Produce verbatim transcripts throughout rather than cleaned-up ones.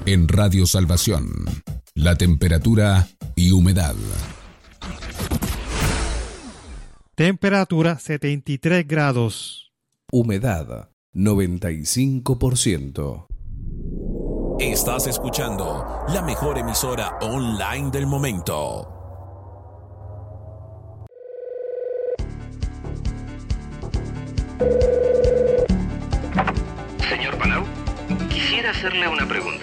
En Radio Salvación, la temperatura y humedad. Temperatura setenta y tres grados. Humedad noventa y cinco por ciento. Estás escuchando la mejor emisora online del momento. Señor Palau, quisiera hacerle una pregunta.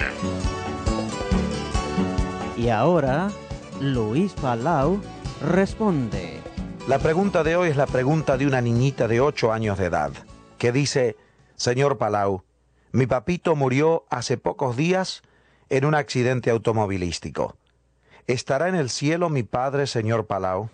Y ahora, Luis Palau responde. La pregunta de hoy es la pregunta de una niñita de ocho años de edad, que dice: Señor Palau, mi papito murió hace pocos días en un accidente automovilístico. ¿Estará en el cielo mi padre, señor Palau?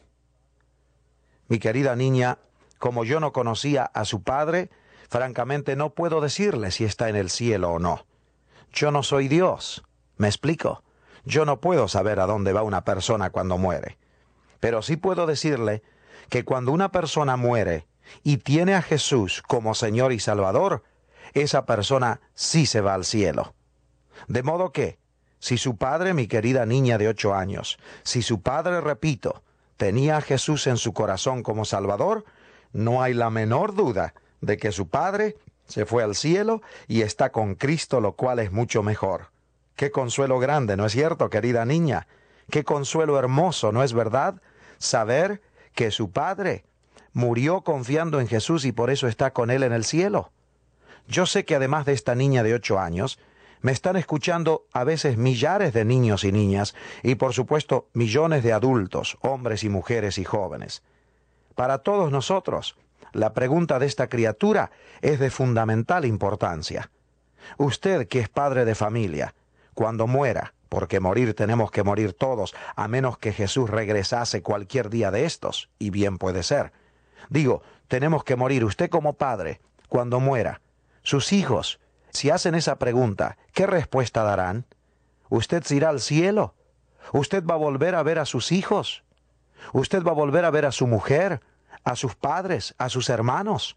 Mi querida niña, como yo no conocía a su padre, francamente no puedo decirle si está en el cielo o no. Yo no soy Dios, ¿me explico? Yo no puedo saber a dónde va una persona cuando muere. Pero sí puedo decirle que cuando una persona muere y tiene a Jesús como Señor y Salvador, esa persona sí se va al cielo. De modo que, si su padre, mi querida niña de ocho años, si su padre, repito, tenía a Jesús en su corazón como Salvador, no hay la menor duda de que su padre se fue al cielo y está con Cristo, lo cual es mucho mejor. Qué consuelo grande, ¿no es cierto, querida niña? Qué consuelo hermoso, ¿no es verdad? Saber que su padre murió confiando en Jesús y por eso está con él en el cielo. Yo sé que además de esta niña de ocho años, me están escuchando a veces millares de niños y niñas y por supuesto millones de adultos, hombres y mujeres y jóvenes. Para todos nosotros, la pregunta de esta criatura es de fundamental importancia. Usted, que es padre de familia, cuando muera, porque morir tenemos que morir todos, a menos que Jesús regresase cualquier día de estos, y bien puede ser. Digo, tenemos que morir. Usted como padre, cuando muera, sus hijos, si hacen esa pregunta, ¿qué respuesta darán? ¿Usted se irá al cielo? ¿Usted va a volver a ver a sus hijos? ¿Usted va a volver a ver a su mujer, a sus padres, a sus hermanos?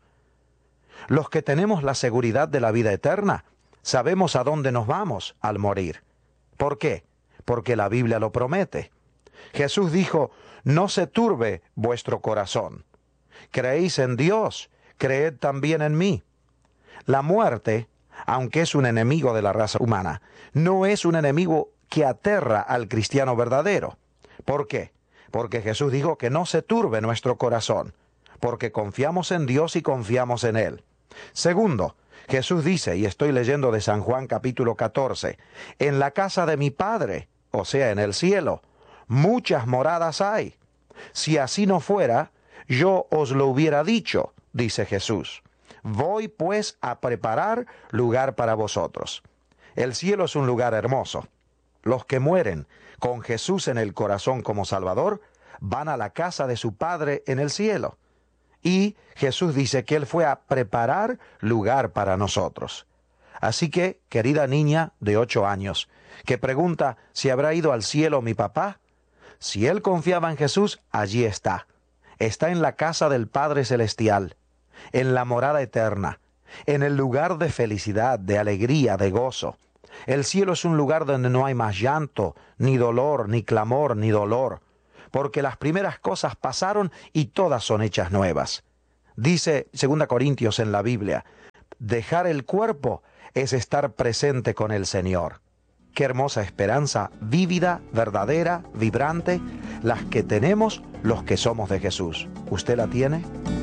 Los que tenemos la seguridad de la vida eterna, sabemos a dónde nos vamos al morir. ¿Por qué? Porque la Biblia lo promete. Jesús dijo: no se turbe vuestro corazón. Creéis en Dios, creed también en mí. La muerte, aunque es un enemigo de la raza humana, no es un enemigo que aterra al cristiano verdadero. ¿Por qué? Porque Jesús dijo que no se turbe nuestro corazón, porque confiamos en Dios y confiamos en Él. Segundo, Jesús dice, y estoy leyendo de San Juan capítulo catorce, en la casa de mi Padre, o sea, en el cielo, muchas moradas hay. Si así no fuera, yo os lo hubiera dicho, dice Jesús. Voy pues a preparar lugar para vosotros. El cielo es un lugar hermoso. Los que mueren con Jesús en el corazón como Salvador, van a la casa de su Padre en el cielo. Y Jesús dice que Él fue a preparar lugar para nosotros. Así que, querida niña de ocho años, que pregunta si habrá ido al cielo mi papá, si él confiaba en Jesús, allí está. Está en la casa del Padre Celestial, en la morada eterna, en el lugar de felicidad, de alegría, de gozo. El cielo es un lugar donde no hay más llanto, ni dolor, ni clamor, ni dolor, porque las primeras cosas pasaron y todas son hechas nuevas. Dice segunda Corintios en la Biblia, dejar el cuerpo es estar presente con el Señor. Qué hermosa esperanza, vívida, verdadera, vibrante, las que tenemos los que somos de Jesús. ¿Usted la tiene?